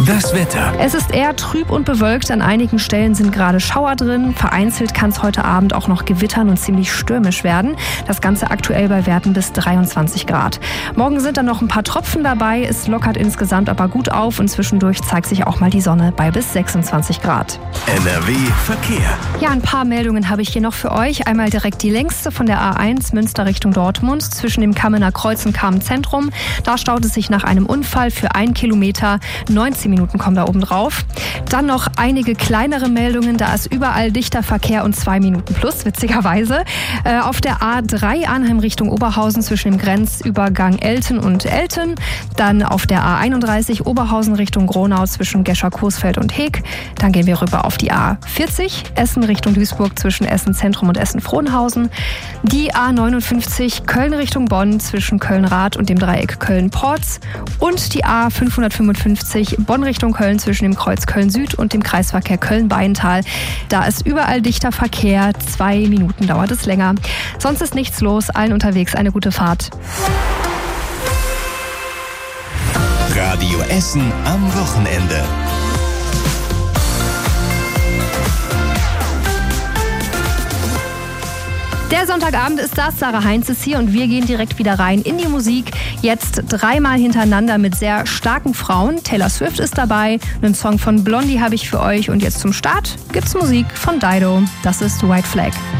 Das Wetter. Es ist eher trüb und bewölkt. An einigen Stellen sind gerade Schauer drin. Vereinzelt kann es heute Abend auch noch gewittern und ziemlich stürmisch werden. Das Ganze aktuell bei Werten bis 23 Grad. Morgen sind dann noch ein paar Tropfen dabei. Es lockert insgesamt aber gut auf und zwischendurch zeigt sich auch mal die Sonne bei bis 26 Grad. NRW Verkehr. Ja, ein paar Meldungen habe ich hier noch für euch. Einmal direkt die längste von der A1 Münster Richtung Dortmund zwischen dem Kammener Kreuz und Kamen Zentrum. Da staut es sich nach einem Unfall für 1 Kilometer. 19 Minuten kommen da oben drauf. Dann noch einige kleinere Meldungen. Da ist überall dichter Verkehr und 2 Minuten plus, witzigerweise. Auf der A3 Arnhem Richtung Oberhausen zwischen dem Grenzübergang Elten und Elten. Dann auf der A31 Oberhausen Richtung Gronau zwischen Gescher-Coesfeld und Heek. Dann gehen wir rüber auf die A40 Essen Richtung Duisburg zwischen Essen Zentrum und Essen Frohnhausen. Die A59 Köln Richtung Bonn zwischen Köln-Rath und dem Dreieck Köln-Porz. Und die A555 Bonn Richtung Köln zwischen dem Kreuz Köln-Süd und dem Kreisverkehr Köln-Beintal. Da ist überall dichter Verkehr. 2 Minuten dauert es länger. Sonst ist nichts los. Allen unterwegs eine gute Fahrt. Radio Essen am Wochenende. Der Sonntagabend ist das. Sarah Heinz ist hier und wir gehen direkt wieder rein in die Musik. Jetzt 3-mal hintereinander mit sehr starken Frauen. Taylor Swift ist dabei, einen Song von Blondie habe ich für euch und jetzt zum Start gibt's Musik von Dido. Das ist White Flag.